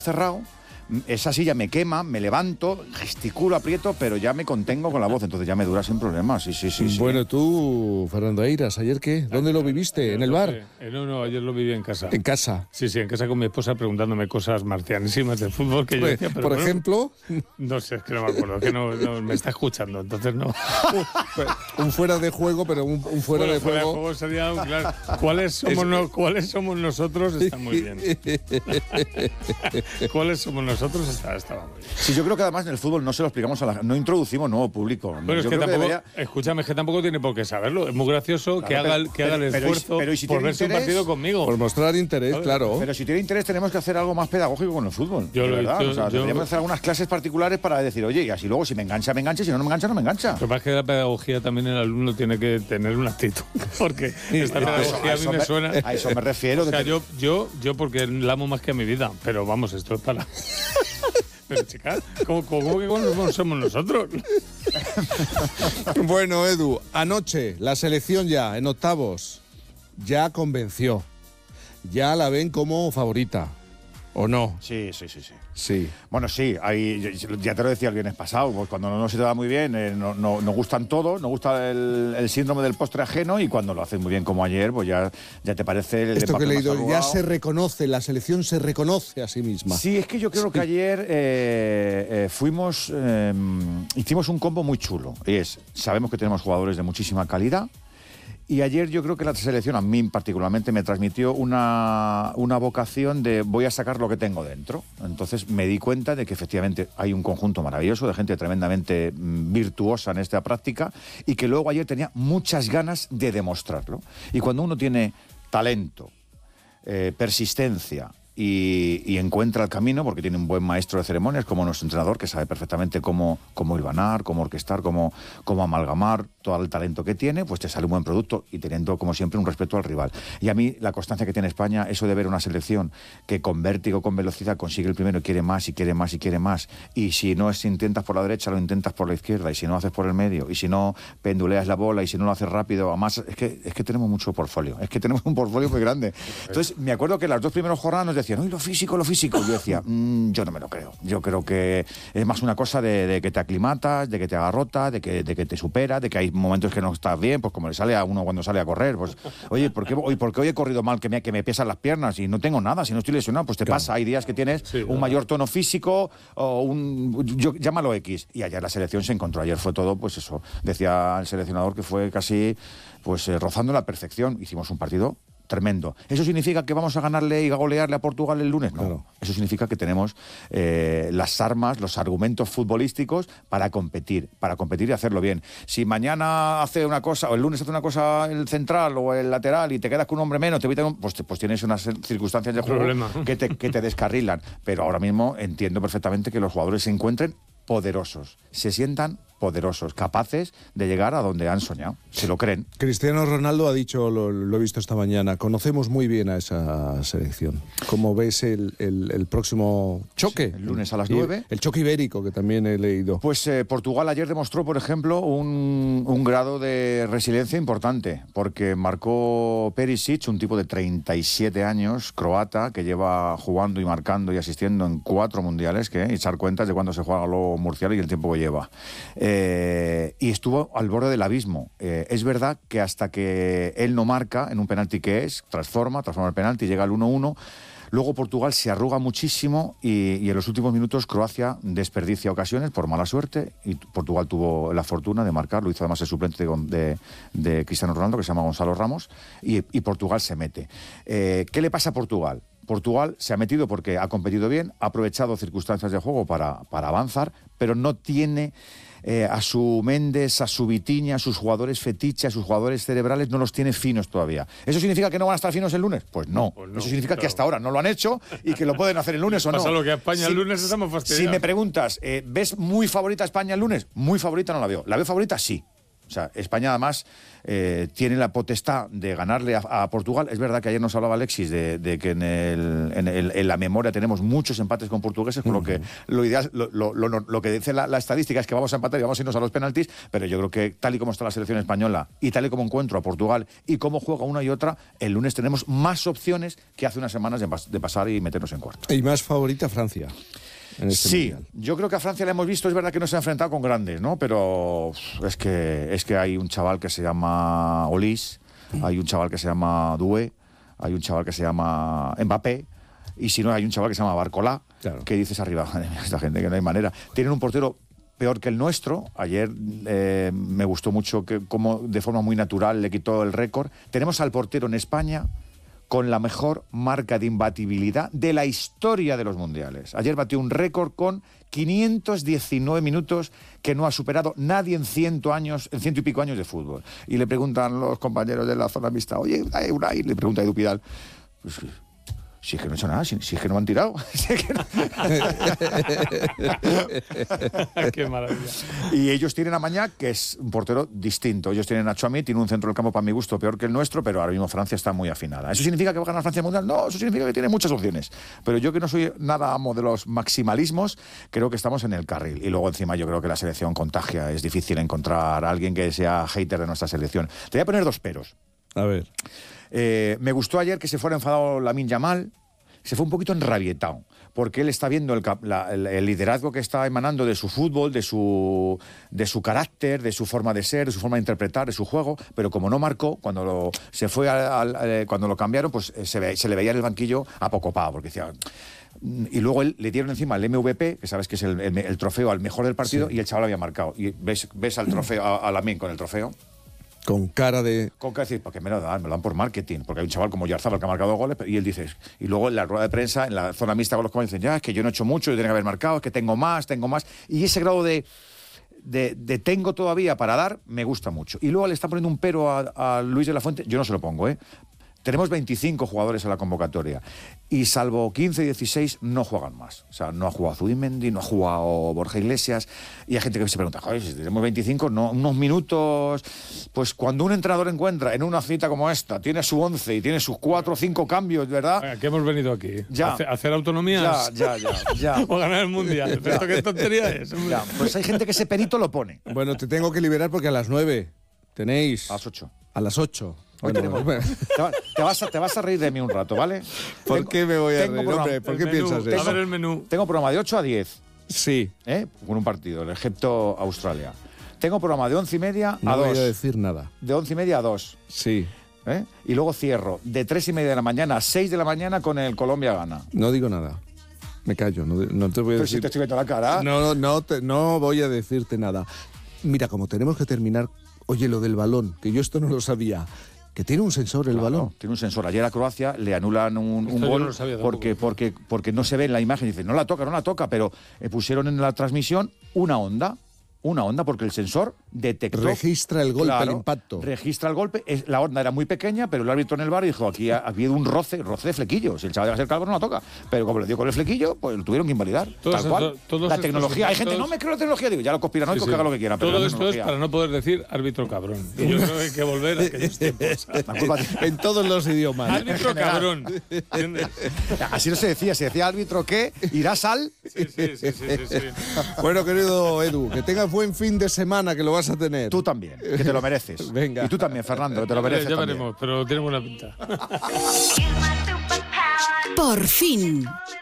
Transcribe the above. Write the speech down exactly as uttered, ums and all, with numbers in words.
cerrado, esa silla me quema, me levanto, gesticulo, aprieto, pero ya me contengo con la voz, entonces ya me dura sin problemas. Sí, sí, sí, sí. Bueno, tú, Fernando Eiras, ¿ayer qué? ¿Dónde lo viviste? ¿En el bar? No, no, ayer lo viví en casa. ¿En casa? Sí, sí, en casa con mi esposa preguntándome cosas marcianísimas del fútbol que yo decía, pero Por bueno, ejemplo... No sé, es que no me acuerdo, que no, no me está escuchando, entonces no. Un fuera de juego, pero un, un fuera, Bueno, de fuera juego... de juego sería, claro, ¿cuáles somos, no, ¿cuáles somos nosotros? Está muy bien. ¿Cuáles somos nosotros? Está, está muy bien. Sí, yo creo que además en el fútbol no se lo explicamos a la no introducimos nuevo público. Pero es yo que creo tampoco, que debería... escúchame, es que tampoco tiene por qué saberlo. Es muy gracioso Claro, que haga, el- que pero- haga el pero- esfuerzo pero ¿y si por tiene verse un interés? partido conmigo. Por mostrar interés, Claro, claro. Pero si tiene interés tenemos que hacer algo más pedagógico con el fútbol. Yo de lo he verdad. dicho, O sea, yo- deberíamos hacer algunas clases particulares para decir, oye, y así luego si me engancha, me engancha, si no, no me engancha, no me engancha. Lo que pasa es que la pedagogía también el alumno tiene que tener una actitud. Porque esta A eso- pedagogía a mí eso me suena. A eso me refiero. O sea, de que- yo, yo, yo porque la amo más que a mi vida. Pero vamos, esto es para. Pero chicas, ¿cómo, cómo que cómo somos nosotros? Bueno, Edu, anoche la selección ya, en octavos, ya convenció. Ya la ven como favorita, ¿o no? Sí, sí, sí, sí. Sí. Bueno, sí, hay, ya te lo decía el viernes pasado, pues cuando no, no se te da muy bien, eh, no, no, nos gustan todos, nos gusta el, el síndrome del postre ajeno y cuando lo haces muy bien como ayer, pues ya, ya te parece el Esto que he empate más leído, ya arrugado. se reconoce, la selección se reconoce a sí misma. Sí, es que yo creo Sí. que ayer eh, eh, fuimos, eh, hicimos un combo muy chulo. Y es, sabemos que tenemos jugadores de muchísima calidad. Y ayer yo creo que la selección, a mí particularmente, me transmitió una, una vocación de voy a sacar lo que tengo dentro. Entonces me di cuenta de que efectivamente hay un conjunto maravilloso de gente tremendamente mm, virtuosa en esta práctica y que luego ayer tenía muchas ganas de demostrarlo. Y cuando uno tiene talento, eh, persistencia y, y encuentra el camino, porque tiene un buen maestro de ceremonias como nuestro entrenador, que sabe perfectamente cómo, cómo hilvanar, cómo orquestar, cómo, cómo amalgamar todo el talento que tiene, pues te sale un buen producto y teniendo, como siempre, un respeto al rival. Y a mí, la constancia que tiene España, eso de ver una selección que con vértigo, con velocidad, consigue el primero y quiere más, y quiere más, y quiere más, y si no es intentas por la derecha, lo intentas por la izquierda, y si no haces por el medio, y si no penduleas la bola, y si no lo haces rápido, además, es que, es que tenemos mucho portfolio, es que tenemos un portfolio muy grande. Entonces, me acuerdo que las dos primeras jornadas nos decían, uy, lo físico, lo físico. Yo decía, mmm, yo no me lo creo. Yo creo que es más una cosa de, de que te aclimatas, de que te agarrotas, de que, de que te supera, de que hay momentos que no estás bien, pues como le sale a uno cuando sale a correr, pues, oye, ¿por qué hoy, ¿por qué hoy he corrido mal que me, que me pesan las piernas y no tengo nada? Si no estoy lesionado, pues te Claro. pasa. Hay días que tienes Sí, un claro. mayor tono físico o un, yo, llámalo X. Y ayer la selección se encontró. Ayer fue todo, pues eso. Decía el seleccionador que fue casi, pues eh, rozando la perfección. Hicimos un partido tremendo. ¿Eso significa que vamos a ganarle y a golearle a Portugal el lunes? No. Claro. Eso significa que tenemos eh, las armas, los argumentos futbolísticos para competir, para competir y hacerlo bien. Si mañana hace una cosa, o el lunes hace una cosa el central o el lateral y te quedas con un hombre menos, te evitan un, pues, te- pues tienes unas circunstancias de juego Problema. que te, que te descarrilan. Pero ahora mismo entiendo perfectamente que los jugadores se encuentren poderosos, se sientan poderosos, capaces de llegar a donde han soñado, se lo creen. Cristiano Ronaldo ha dicho, lo, lo he visto esta mañana, conocemos muy bien a esa selección. ¿Cómo ves el, el, el próximo choque? Sí, el lunes a las Y nueve. El choque ibérico, que también he leído. Pues eh, Portugal ayer demostró, por ejemplo, un, un grado de resiliencia importante, porque marcó Perisic, un tipo de treinta y siete años, croata, que lleva jugando y marcando y asistiendo en cuatro mundiales, que eh, echar cuentas de cuándo se juega lo Murcial y el tiempo que lleva. Eh, y estuvo al borde del abismo. Eh, es verdad que hasta que él no marca en un penalti que es, transforma, transforma el penalti, llega al uno uno. Luego Portugal se arruga muchísimo y, y en los últimos minutos Croacia desperdicia ocasiones por mala suerte y Portugal tuvo la fortuna de marcar, lo hizo además el suplente de, de, de Cristiano Ronaldo, que se llama Gonzalo Ramos, y, y Portugal se mete. Eh, ¿Qué le pasa a Portugal? Portugal se ha metido porque ha competido bien, ha aprovechado circunstancias de juego para, para avanzar, pero no tiene eh, a su Méndez, a su Vitinha, a sus jugadores fetiche, a sus jugadores cerebrales, no los tiene finos todavía. ¿Eso significa que no van a estar finos el lunes? Pues no. Pues no, Eso significa claro. que hasta ahora no lo han hecho y que lo pueden hacer el lunes o no. Pasa lo que a España Si- el lunes estamos fastidiados. Si me preguntas, eh, ¿ves muy favorita a España el lunes? Muy favorita no la veo. ¿La veo favorita? Sí. O sea, España además eh, tiene la potestad de ganarle a, a Portugal. Es verdad que ayer nos hablaba Alexis de, de que en, el, en, el, en la memoria tenemos muchos empates con portugueses, con uh-huh. lo que lo ideal, lo, lo, lo, lo que dice la, la estadística es que vamos a empatar y vamos a irnos a los penaltis, pero yo creo que tal y como está la selección española y tal y como encuentro a Portugal y cómo juega una y otra, el lunes tenemos más opciones que hace unas semanas de, de pasar y meternos en cuarto. Y más favorita Francia. En este sí, mundial. Yo creo que a Francia la hemos visto, es verdad que no se ha enfrentado con grandes, ¿no? Pero es que, es que hay un chaval que se llama Olís, hay un chaval que se llama Doué, hay un chaval que se llama Mbappé, y si no hay un chaval que se llama Barcolá, claro. que dices arriba, esta gente que no hay manera. Tienen un portero peor que el nuestro. Ayer eh, me gustó mucho que como de forma muy natural le quitó el récord. Tenemos al portero en España con la mejor marca de imbatibilidad de la historia de los mundiales. Ayer batió un récord con quinientos diecinueve minutos que no ha superado nadie en ciento años, en ciento y pico años de fútbol. Y le preguntan los compañeros de la zona mixta, oye, Unai, le pregunta a Edu Pidal, pues, si es que no he hecho nada, si, si es que no me han tirado. Si es que no... Qué maravilla. Y ellos tienen a Mañac, que es un portero distinto. Ellos tienen a Tchouaméni, tiene un centro del campo para mi gusto peor que el nuestro, pero ahora mismo Francia está muy afinada. ¿Eso significa que va a ganar Francia el Mundial? No, eso significa que tiene muchas opciones. Pero yo que no soy nada amo de los maximalismos, creo que estamos en el carril. Y luego encima yo creo que la selección contagia. Es difícil encontrar a alguien que sea hater de nuestra selección. Te voy a poner dos peros. A ver. Eh, me gustó ayer que se fuera enfadado Lamine Yamal, se fue un poquito enrabietado, porque él está viendo el, la, el, el liderazgo que está emanando de su fútbol, de su, de su carácter, de su forma de ser, de su forma de interpretar, de su juego, pero como no marcó, cuando lo, se fue al, al, cuando lo cambiaron, pues se, ve, se le veía en el banquillo apocopado, porque decía... Y luego él, le dieron encima el M V P, que sabes que es el, el, el trofeo al mejor del partido, sí. Y el chaval había marcado. Y ves, ves al trofeo, a, a Lamine con el trofeo. Con cara de... Con cara de decir, ¿para qué me lo dan? Me lo dan por marketing. Porque hay un chaval como Yarzabal que ha marcado goles, y él dice... Y luego en la rueda de prensa, en la zona mixta con los compañeros, dicen, ya, es que yo no he hecho mucho, yo tenía que haber marcado, es que tengo más, tengo más... Y ese grado de... De, de tengo todavía para dar, me gusta mucho. Y luego le está poniendo un pero a, a Luis de la Fuente, yo no se lo pongo, ¿eh? Tenemos veinticinco jugadores en la convocatoria y salvo quince, dieciséis no juegan más. O sea, no ha jugado Zubimendi, no ha jugado Borja Iglesias y hay gente que se pregunta, joder, si tenemos veinticinco, no, unos minutos... Pues cuando un entrenador encuentra en una cita como esta, tiene su once y tiene sus cuatro o cinco cambios, ¿verdad? ¿A qué hemos venido aquí? Ya. ¿A hacer autonomías? Ya, ya, ya. ya. O ganar el Mundial. ¿Pero esto qué tontería es? Ya. Pues hay gente que ese perito lo pone. Bueno, te tengo que liberar porque a las nueve tenéis... A las ocho. A las ocho. Hoy Bueno, tenemos, bueno. te, va, te, vas a, te vas a reír de mí un rato, ¿vale? ¿Por tengo, qué me voy a reír, programa, hombre? ¿Por qué menú, piensas a eso? ver el menú. Tengo programa de ocho a diez. Sí. ¿Eh? Con un partido, el Egipto-Australia. Tengo programa de once y media no a dos. No voy a decir nada. De once y media a dos. Sí. ¿Eh? Y luego cierro de tres y media de la mañana a seis de la mañana con el Colombia-Gana. No digo nada. Me callo, no, no te voy a Pero decir... si te estoy viendo la cara. No, no, no, te, no voy a decirte nada. Mira, como tenemos que terminar... Oye, lo del balón, que yo esto no lo sabía... Que tiene un sensor el claro, balón. Tiene un sensor. Ayer a Croacia le anulan un, un gol no porque, porque, porque no se ve en la imagen. Dice, no la toca, no la toca, pero eh, pusieron en la transmisión una onda. Una onda porque el sensor detectó... Registra el golpe, claro, el impacto. Registra el golpe. Es, la onda era muy pequeña, pero el árbitro en el bar dijo, aquí ha, ha habido un roce, roce de flequillo. Si el chaval debe ser calvo, no la toca. Pero como le dio con el flequillo, pues lo tuvieron que invalidar. Todos tal cual. estos, todos la tecnología. Hay gente, no me creo la tecnología. Digo, ya los conspiranoicos sí, sí. que hagan lo que quieran. Pero todo esto es para no poder decir árbitro cabrón. Y yo creo que hay que volver a aquellos tiempos. En todos los idiomas. Árbitro cabrón. ¿Entiendes? Así no se decía. Se decía árbitro que irás al... Sí, sí, sí, sí, sí, sí. Bueno, querido Edu, que tengas buen fin de semana, que lo vas a tener. Tú también, que te lo mereces. Venga. Y tú también, Fernando, que te lo mereces. Ya también. veremos, pero tiene buena pinta. Por fin.